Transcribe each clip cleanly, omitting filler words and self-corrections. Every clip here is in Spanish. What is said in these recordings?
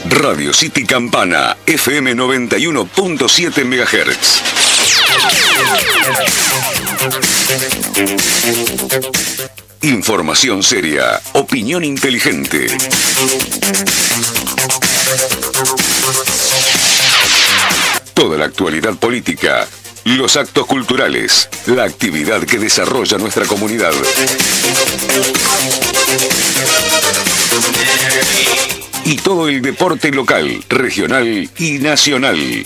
Radio City Campana, FM 91.7 MHz. Información seria, opinión inteligente. Toda la actualidad política, los actos culturales, la actividad que desarrolla nuestra comunidad. Y todo el deporte local, regional y nacional.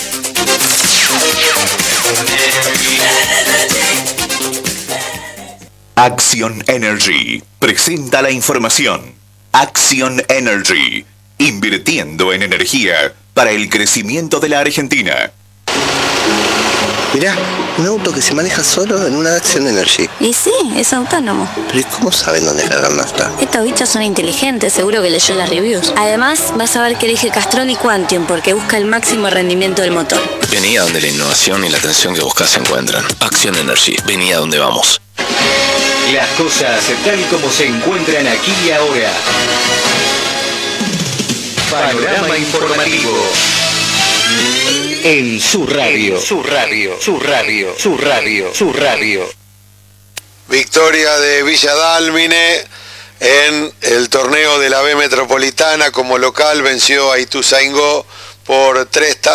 Action Energy presenta la información. Action Energy, invirtiendo en energía para el crecimiento de la Argentina. Mirá, un auto que se maneja solo en una Action Energy. Y sí, es autónomo. Pero ¿y cómo saben dónde cargar nafta? Estos bichos son inteligentes, seguro que leyó las reviews. Además, vas a ver que elige Castrol y Quantium porque busca el máximo rendimiento del motor. Vení a donde la innovación y la atención que buscas se encuentran. Action Energy, vení a donde vamos. Las cosas tal como se encuentran aquí y ahora. Panorama informativo. En su radio. Victoria de Villa Dálmine en el torneo de la B Metropolitana. Como local venció a Ituzaingó por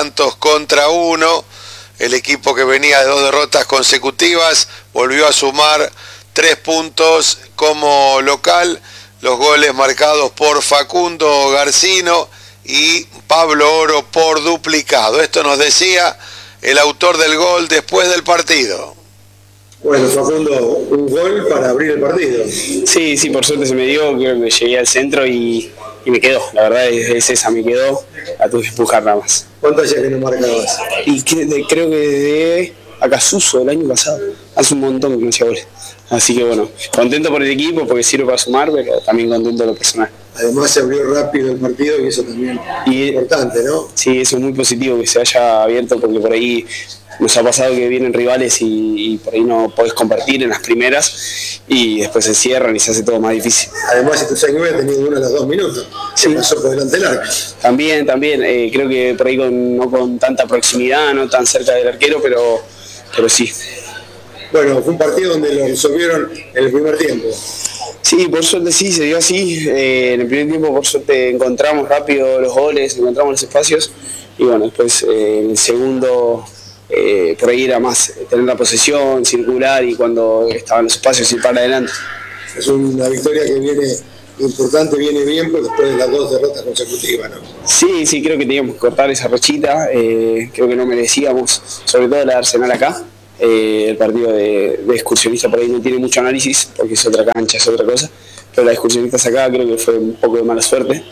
3-1. El equipo que venía de 2 derrotas consecutivas volvió a sumar 3 puntos como local. Los goles marcados por Facundo Garcino y Pablo Oro por duplicado. Esto nos decía el autor del gol después del partido. Bueno, Facundo, un gol para abrir el partido. Sí, por suerte se me dio, creo que llegué al centro y me quedó. La verdad es esa, me quedó, la tuve que empujar nada más. ¿Cuánto hacía que no marcabas? Y creo que desde Acasuso el año pasado, hace un montón que no hacía goles. Así que bueno, contento por el equipo porque sirve para sumar, pero también contento de lo personal. Además se abrió rápido el partido y eso también es importante, ¿no? Sí, eso es muy positivo que se haya abierto porque por ahí nos ha pasado que vienen rivales y por ahí no podés compartir en las primeras y después se cierran y se hace todo más difícil. Además Ituzaingó ha tenido uno a los 2 minutos, se pasó por delante del arco. También, creo que por ahí no con tanta proximidad, no tan cerca del arquero, pero sí. Bueno, fue un partido donde lo resolvieron en el primer tiempo. Sí, por suerte sí, se dio así. En el primer tiempo por suerte encontramos rápido los goles, encontramos los espacios y bueno, después en el segundo por ahí era más tener la posesión, circular y cuando estaban los espacios ir para adelante. Es una victoria que viene importante, viene bien, pero después de las 2 derrotas consecutivas, ¿no? Sí, creo que teníamos que cortar esa rachita, creo que no merecíamos, sobre todo la de Arsenal acá. El partido de excursionista por ahí no tiene mucho análisis porque es otra cancha, es otra cosa, pero la de excursionistas acá creo que fue un poco de mala suerte,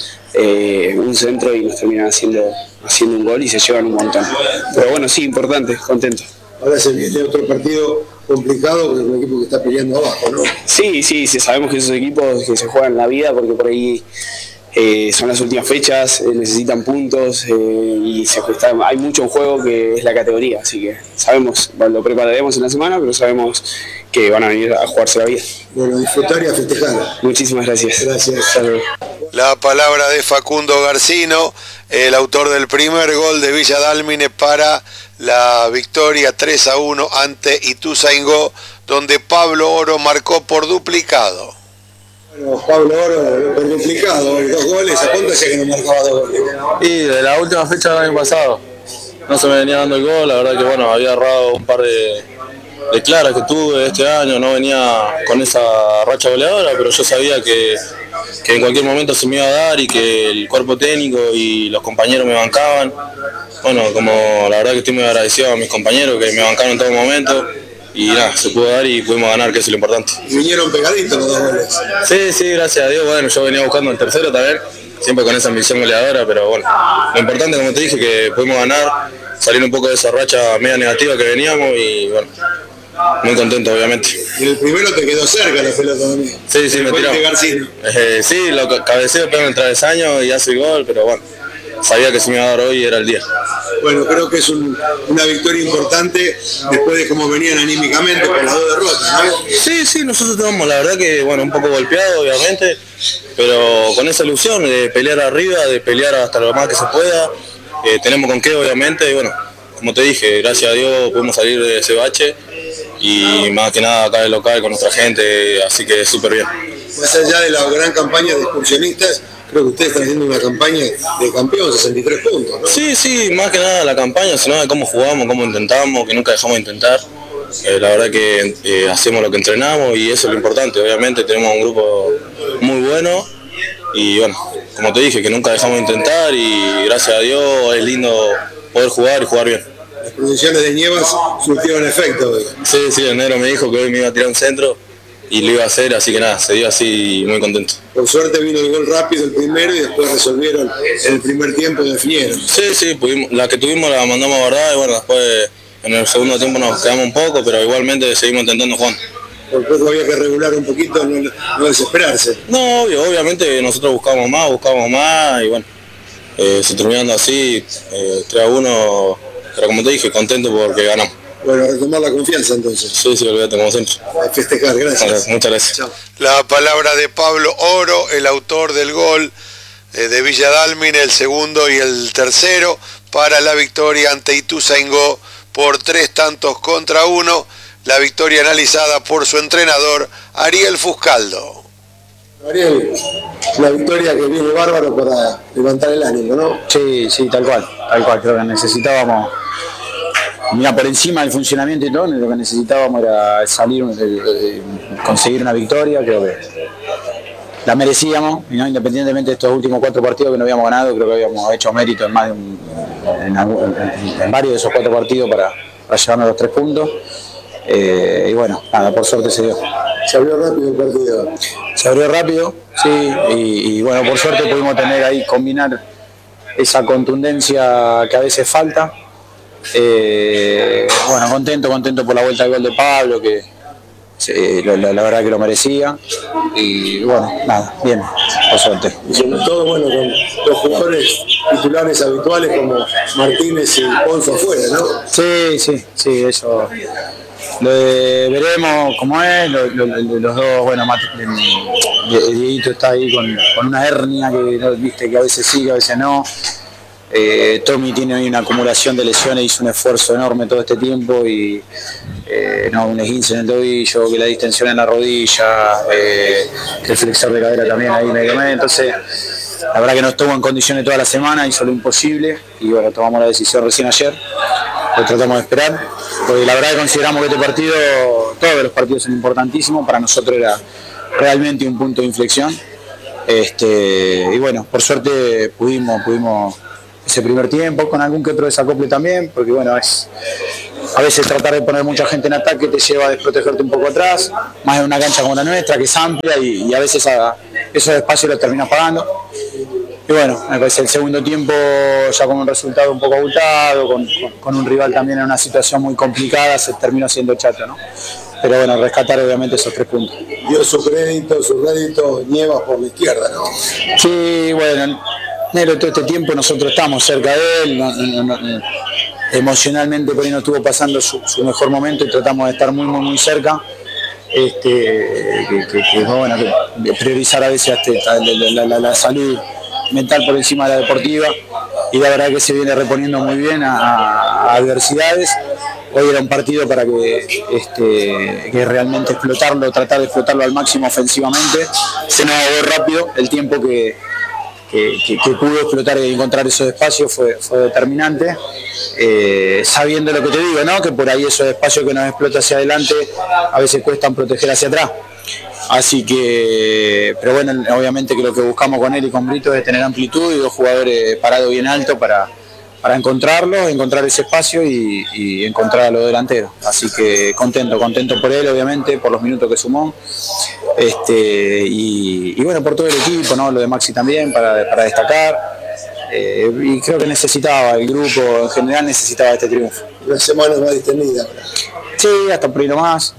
un centro y nos terminan haciendo un gol y se llevan un montón, pero bueno, sí, importante, contento. Ahora se viene otro partido complicado con un equipo que está peleando abajo, ¿no? Sí, sabemos que esos equipos que se juegan la vida porque por ahí son las últimas fechas, necesitan puntos y hay mucho en juego que es la categoría, así que sabemos, lo prepararemos en la semana, pero sabemos que van a venir a jugarse la vida. Bueno, disfrutar y a festejar. Muchísimas gracias. Gracias. La palabra de Facundo Garcino, el autor del primer gol de Villa Dálmine para la victoria 3-1 ante Ituzaingó, donde Pablo Oro marcó por duplicado. Bueno, Pablo Oro por duplicado, 2 goles, ¿a cuánto hacía que no marcaba 2 goles? Y de la última fecha del año pasado no se me venía dando el gol, la verdad que bueno, había errado un par de claras que tuve este año, no venía con esa racha goleadora, pero yo sabía que en cualquier momento se me iba a dar y que el cuerpo técnico y los compañeros me bancaban. Bueno, como la verdad que estoy muy agradecido a mis compañeros que me bancaron en todo momento. Y nada, se pudo dar y pudimos ganar, que es lo importante. Y vinieron pegaditos los 2 goles. Sí, gracias a Dios. Bueno, yo venía buscando el tercero también, siempre con esa ambición goleadora, pero bueno, lo importante, como te dije, que pudimos ganar, salir un poco de esa racha media negativa que veníamos y bueno, muy contento obviamente. Y el primero te quedó cerca la pelota también. Sí, me tiró. Sí, lo cabeceo, pego en el travesaño y hace el gol, pero bueno, sabía que si me iba a dar hoy era el día. Bueno, creo que es una victoria importante después de cómo venían anímicamente con las 2 derrotas, ¿no? Sí, nosotros estamos, la verdad que, bueno, un poco golpeados, obviamente, pero con esa ilusión de pelear arriba, de pelear hasta lo más que se pueda. Tenemos con qué, obviamente, y bueno, como te dije, gracias a Dios pudimos salir de ese bache y más que nada acá en el local con nuestra gente, así que súper bien. Más allá de la gran campaña de excursionistas, creo que ustedes están haciendo una campaña de campeón, 63 puntos, ¿no? Sí, más que nada la campaña, sino de cómo jugamos, cómo intentamos, que nunca dejamos de intentar. La verdad que hacemos lo que entrenamos y eso es lo importante. Obviamente tenemos un grupo muy bueno y bueno, como te dije, que nunca dejamos de intentar y gracias a Dios es lindo poder jugar y jugar bien. Las predicciones de Nievas surtieron efecto hoy. Sí, el negro me dijo que hoy me iba a tirar un centro y lo iba a hacer, así que nada, se dio así muy contento. Por suerte vino el gol rápido el primero y después resolvieron en el primer tiempo y definieron. Sí, pudimos, la que tuvimos la mandamos a guardar y bueno, después en el segundo tiempo nos quedamos un poco, pero igualmente seguimos intentando jugar. Por poco había que regular un poquito, no desesperarse. No, obviamente nosotros buscamos más y bueno, se terminando así, 3-1, pero como te dije, contento porque ganamos. Bueno, a retomar la confianza entonces. Sí, olvídate, como siempre. A festejar, gracias. Muchas gracias. Chao. La palabra de Pablo Oro, el autor del gol de Villa Dálmine, el segundo y el tercero, para la victoria ante Ituzaingó por 3-1. La victoria analizada por su entrenador, Ariel Fuscaldo. Ariel, la victoria que viene bárbaro para levantar el ánimo, ¿no? Sí, tal cual, creo que necesitábamos, mira, por encima del funcionamiento y todo, lo que necesitábamos era salir, conseguir una victoria, creo que la merecíamos, y no, independientemente de estos últimos 4 partidos que no habíamos ganado, creo que habíamos hecho mérito en varios de esos 4 partidos para llevarnos los 3 puntos. Y bueno, nada, por suerte se dio. Se abrió rápido el partido. Se abrió rápido, sí, y bueno, por suerte pudimos tener ahí, combinar esa contundencia que a veces falta. Bueno, contento por la vuelta al gol de Pablo, que la verdad que lo merecía. Y bueno, nada, bien, por suerte. Y sobre todo, bueno, con los jugadores titulares habituales como Martínez y Ponzo afuera, ¿no? Sí, eso. Veremos cómo es, los dos, bueno, Dieguito está ahí con una hernia que viste que a veces sí, que a veces no. Tommy tiene ahí una acumulación de lesiones, hizo un esfuerzo enorme todo este tiempo y un esguince en el tobillo, que la distensión en la rodilla, que el flexor de cadera también ahí medio, entonces la verdad que no estuvo en condiciones toda la semana, hizo lo imposible y bueno, tomamos la decisión recién ayer, lo tratamos de esperar, porque la verdad que consideramos que este partido, todos los partidos son importantísimos, para nosotros era realmente un punto de inflexión, y bueno, por suerte pudimos ese primer tiempo, con algún que otro desacople también, porque bueno, a veces tratar de poner mucha gente en ataque te lleva a desprotegerte un poco atrás, más en una cancha como la nuestra, que es amplia y a veces esos espacios los terminas pagando. Y bueno, me parece el segundo tiempo ya con un resultado un poco abultado, con un rival también en una situación muy complicada, se terminó siendo chato, ¿no? Pero bueno, rescatar obviamente esos 3 puntos. Dio su rédito Nievas por la izquierda, ¿no? Sí, bueno, Nero todo este tiempo nosotros estamos cerca de él, emocionalmente por ahí no estuvo pasando su mejor momento y tratamos de estar muy cerca. Bueno, que priorizar a veces la salud mental por encima de la deportiva y la verdad que se viene reponiendo muy bien a adversidades. Hoy era un partido para que realmente tratar de explotarlo al máximo ofensivamente. Se nos ahogó rápido, el tiempo que pudo explotar y encontrar esos espacios fue determinante, sabiendo lo que te digo, ¿no? Que por ahí esos espacios que nos explota hacia adelante a veces cuestan proteger hacia atrás. Así que, pero bueno, obviamente que lo que buscamos con él y con Brito es tener amplitud y 2 jugadores parados bien alto para encontrar ese espacio y encontrar a los delanteros. Así que contento por él, obviamente, por los minutos que sumó. Y bueno, por todo el equipo, ¿no? Lo de Maxi también, para destacar. Y creo que necesitaba, el grupo en general necesitaba este triunfo. Una semana más distendida ahora. Sí, hasta por ahí nomás.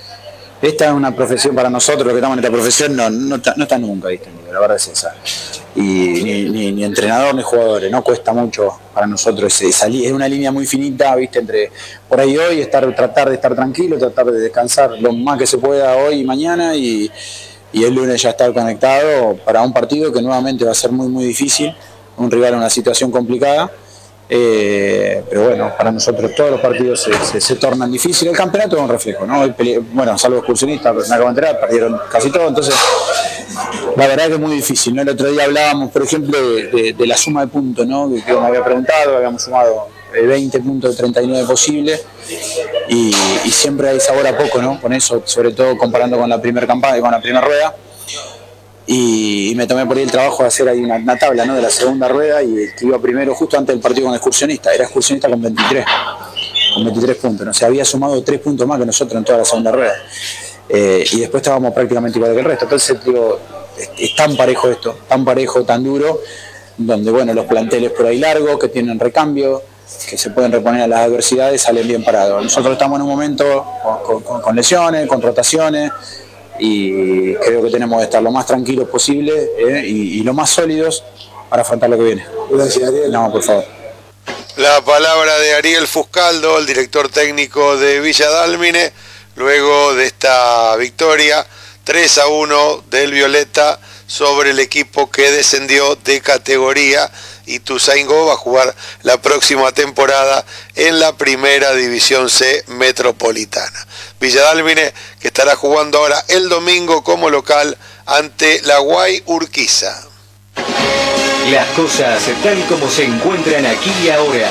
Esta es una profesión para nosotros, los que estamos en esta profesión, no está nunca distendida, la verdad es esa. ni entrenador ni jugadores, ¿no? Cuesta mucho para nosotros, es una línea muy finita, ¿viste? Entre por ahí hoy, tratar de estar tranquilo, tratar de descansar lo más que se pueda hoy y mañana y el lunes ya estar conectado para un partido que nuevamente va a ser muy muy difícil, un rival en una situación complicada. Pero bueno, para nosotros todos los partidos se tornan difíciles. El campeonato es un reflejo, ¿no? Bueno, salvo excursionistas, me acabo de enterar, perdieron casi todo, entonces la verdad que es muy difícil, ¿no? El otro día hablábamos, por ejemplo, de la suma de puntos, ¿no? Que me había preguntado, habíamos sumado 20 puntos de 39 posibles y siempre hay sabor a poco, ¿no? Con eso, sobre todo comparando con la primera campaña, con la primera rueda. Y me tomé por ahí el trabajo de hacer ahí una tabla, ¿no? De la segunda rueda y el que iba primero justo antes del partido con excursionista, era excursionista con 23 puntos, ¿no? O sea, había sumado 3 puntos más que nosotros en toda la segunda rueda y después estábamos prácticamente igual que el resto. Entonces digo, es tan parejo esto, tan parejo, tan duro, donde bueno, los planteles por ahí largos, que tienen recambio, que se pueden reponer a las adversidades, salen bien parados. Nosotros estamos en un momento con lesiones, con rotaciones, y creo que tenemos que estar lo más tranquilos posible y lo más sólidos para afrontar lo que viene. Gracias, Ariel. No, por favor. La palabra de Ariel Fuscaldo, el director técnico de Villa Dálmine, luego de esta victoria 3-1 del Violeta sobre el equipo que descendió de categoría. Ituzaingó va a jugar la próxima temporada en la Primera División C Metropolitana. Villa Dálmine, que estará jugando ahora el domingo como local ante la Guay Urquiza. Las cosas tal como se encuentran aquí y ahora.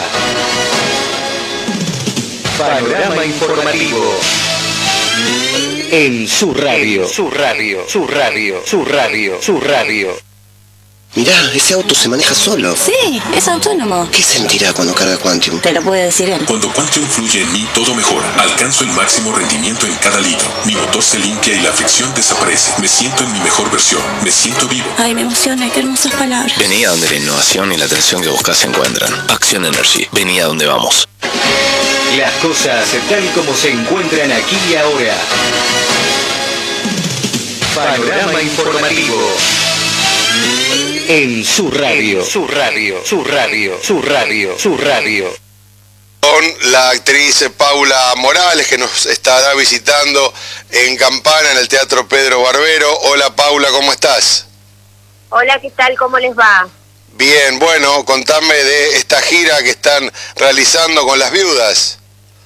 Panorama informativo. En su radio. Mirá, ese auto se maneja solo. Sí, es autónomo. ¿Qué sentirá cuando carga Quantium? Te lo puede decir él. Cuando Quantium fluye en mí, todo mejora. Alcanzo el máximo rendimiento en cada litro. Mi motor se limpia y la fricción desaparece. Me siento en mi mejor versión. Me siento vivo. Ay, me emociona, qué hermosas palabras. Vení a donde la innovación y la atención que buscas se encuentran. Action Energy. Vení a donde vamos. Las cosas tal como se encuentran aquí y ahora. Panorama informativo. En su radio. Con la actriz Paula Morales, que nos estará visitando en Campana, en el Teatro Pedro Barbero. Hola Paula, ¿cómo estás? Hola, ¿qué tal? ¿Cómo les va? Bien, bueno, contame de esta gira que están realizando con las viudas.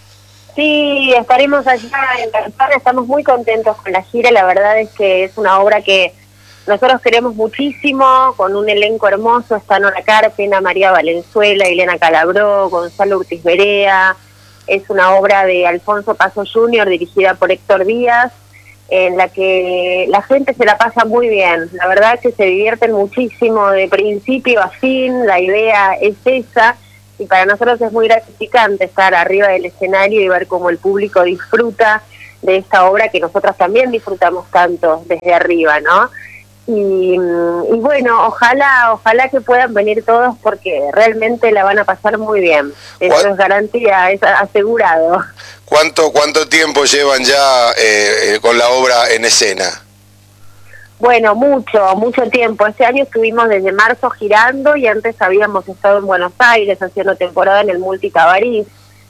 Sí, estaremos allá en Campana, estamos muy contentos con la gira, la verdad es que es una obra que nosotros queremos muchísimo, con un elenco hermoso, está Nora Carpena, María Valenzuela, Elena Calabró, Gonzalo Urtiz Berea. Es una obra de Alfonso Paso Jr., dirigida por Héctor Díaz, en la que la gente se la pasa muy bien. La verdad es que se divierten muchísimo de principio a fin, la idea es esa, y para nosotros es muy gratificante estar arriba del escenario y ver cómo el público disfruta de esta obra que nosotros también disfrutamos tanto desde arriba, ¿no? Y bueno, ojalá que puedan venir todos porque realmente la van a pasar muy bien. Eso es garantía, es asegurado. ¿Cuánto tiempo llevan ya con la obra en escena? Bueno, mucho tiempo. Este año estuvimos desde marzo girando y antes habíamos estado en Buenos Aires haciendo temporada en el Multicabaret.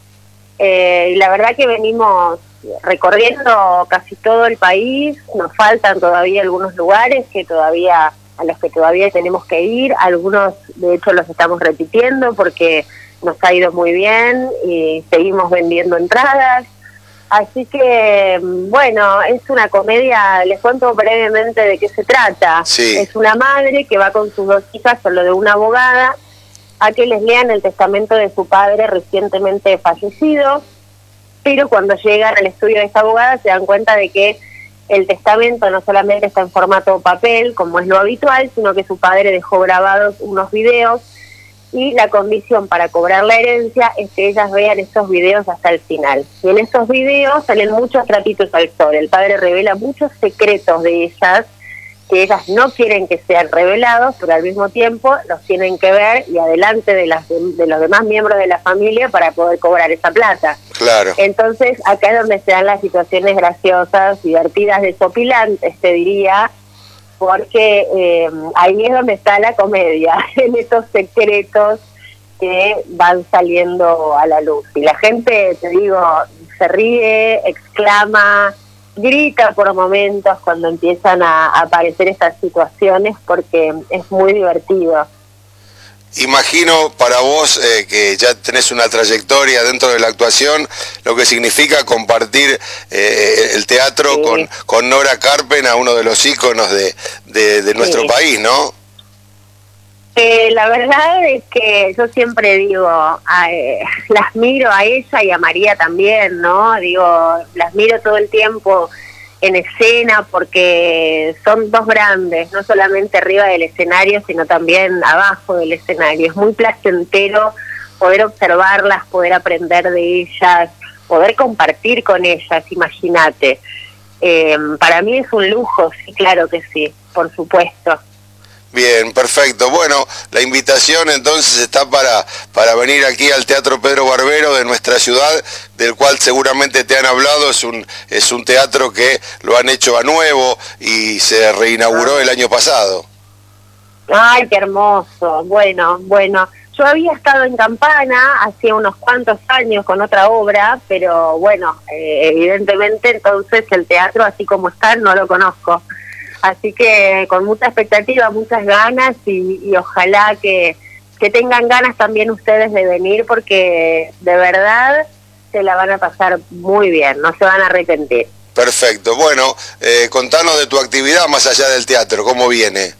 Y la verdad que venimos recorriendo casi todo el país. Nos faltan todavía algunos lugares a los que todavía tenemos que ir. Algunos de hecho los estamos repitiendo porque nos ha ido muy bien y seguimos vendiendo entradas. Así que, bueno, es una comedia. Les cuento brevemente de qué se trata. Sí. Es una madre que va con sus 2 hijas, solo de una abogada, a que les lean el testamento de su padre recientemente fallecido, pero cuando llegan al estudio de esta abogada se dan cuenta de que el testamento no solamente está en formato papel, como es lo habitual, sino que su padre dejó grabados unos videos y la condición para cobrar la herencia es que ellas vean esos videos hasta el final. Y en esos videos salen muchos trapitos al sol. El padre revela muchos secretos de ellas que ellas no quieren que sean revelados, pero al mismo tiempo los tienen que ver y adelante de los demás miembros de la familia para poder cobrar esa plata. Claro. Entonces acá es donde se dan las situaciones graciosas, divertidas, desopilantes, te diría, porque ahí es donde está la comedia, en esos secretos que van saliendo a la luz. Y la gente, te digo, se ríe, exclama, grita por momentos cuando empiezan a aparecer estas situaciones, porque es muy divertido. Imagino para vos, que ya tenés una trayectoria dentro de la actuación, lo que significa compartir el teatro con Nora Carpena, uno de los íconos de nuestro país, ¿no? La verdad es que yo siempre digo, las miro a ella y a María también, ¿no? Digo, las miro todo el tiempo en escena porque son dos grandes, no solamente arriba del escenario, sino también abajo del escenario. Es muy placentero poder observarlas, poder aprender de ellas, poder compartir con ellas, imagínate. Para mí es un lujo, sí, claro que sí, por supuesto. Bien, perfecto. Bueno, la invitación entonces está para venir aquí al Teatro Pedro Barbero de nuestra ciudad, del cual seguramente te han hablado. Es un teatro que lo han hecho a nuevo y se reinauguró el año pasado. Ay, qué hermoso. Bueno, yo había estado en Campana hace unos cuantos años con otra obra, pero bueno, evidentemente entonces el teatro así como está no lo conozco. Así que con mucha expectativa, muchas ganas y ojalá que tengan ganas también ustedes de venir, porque de verdad se la van a pasar muy bien, no se van a arrepentir. Perfecto. Bueno, contanos de tu actividad más allá del teatro, ¿cómo viene?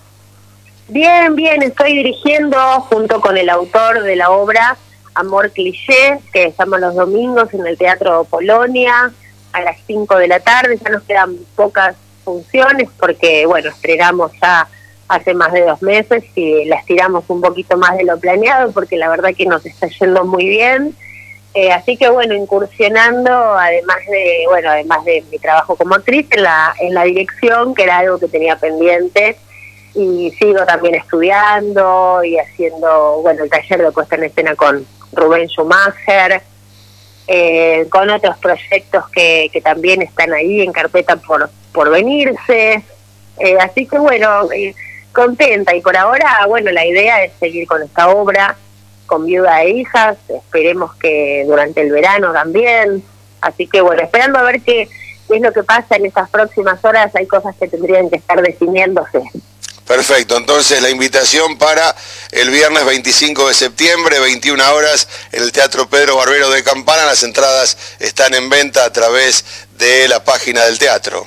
Bien, estoy dirigiendo junto con el autor de la obra Amor Cliché, que estamos los domingos en el Teatro Polonia a las 5 de la tarde, ya nos quedan pocas funciones porque, bueno, estrenamos ya hace más de 2 meses y las tiramos un poquito más de lo planeado porque la verdad que nos está yendo muy bien. Así que, bueno, incursionando, además de mi trabajo como actriz en la dirección, que era algo que tenía pendiente, y sigo también estudiando y haciendo, bueno, el taller de puesta en escena con Rubén Schumacher, con otros proyectos que también están ahí en carpeta por venirse, así que bueno, contenta, y por ahora, bueno, la idea es seguir con esta obra, con Viuda e Hijas, esperemos que durante el verano también, así que bueno, esperando a ver qué es lo que pasa en estas próximas horas. Hay cosas que tendrían que estar definiéndose. Perfecto, entonces la invitación para el viernes 25 de septiembre, 21 horas, en el Teatro Pedro Barbero de Campana. Las entradas están en venta a través de la página del teatro.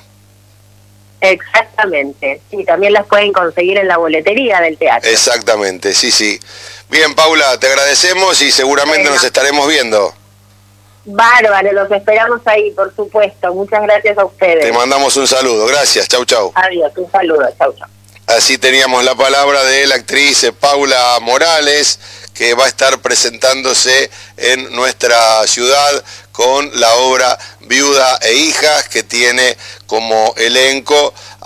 Exactamente, y también las pueden conseguir en la boletería del teatro. Exactamente, sí. Bien, Paula, te agradecemos y seguramente nos estaremos viendo. Bárbaro, los esperamos ahí, por supuesto. Muchas gracias a ustedes. Te mandamos un saludo, gracias, chau. Adiós, un saludo, chau. Así teníamos la palabra de la actriz Paula Morales, que va a estar presentándose en nuestra ciudad con la obra Viuda e Hijas, que tiene como elenco